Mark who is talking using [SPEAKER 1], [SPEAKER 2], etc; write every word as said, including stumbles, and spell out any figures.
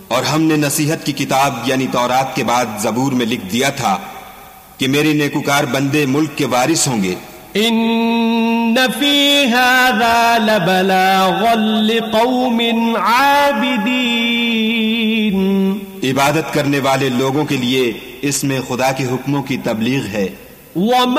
[SPEAKER 1] और हमने नसीहत की किताब यानी तौरात के बाद ज़बूर में लिख दिया था कि मेरे नेकुकार बंदे मुल्क के वारिस होंगे।
[SPEAKER 2] इन्न फी हाज़ा लबलागन लिक़ौमिन आबिदीन, इबादत करने वाले लोगों के लिए इसमें खुदा के हुक्मों की तबलीग है।